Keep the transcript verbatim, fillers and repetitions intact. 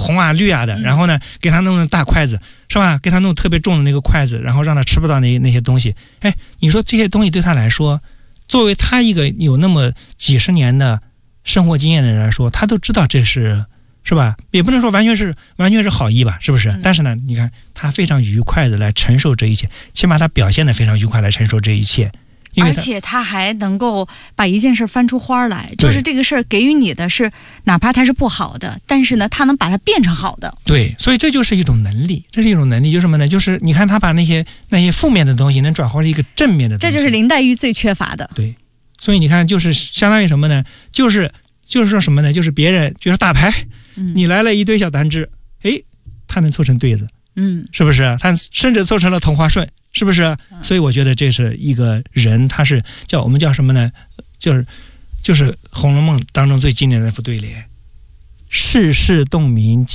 红啊绿啊的，然后呢给他弄成大筷子，是吧？给他弄特别重的那个筷子，然后让他吃不到那那些东西。哎，你说这些东西对他来说，作为他一个有那么几十年的生活经验的人来说，他都知道这是是吧？也不能说完全是完全是好意吧，是不是？嗯、但是呢，你看他非常愉快的来承受这一切，起码他表现的非常愉快来承受这一切。 而且他还能够把一件事翻出花来，就是这个事儿给予你的是，哪怕它是不好的，但是呢，他能把它变成好的。 对，所以这就是一种能力，这是一种能力，就是什么呢？就是你看他把那些那些负面的东西能转化成一个正面的东西， 这就是林黛玉最缺乏的。 对，所以你看，就是相当于什么呢？就是就是说什么呢？就是别人就是打牌，嗯、你来了一堆小单只，哎，他能凑成对子。 嗯， 是不是？他甚至凑成了同花顺，是不是？所以我觉得这是一个人，他是叫我们叫什么呢？就是就是《红楼梦》当中最经典的那副对联：世事洞明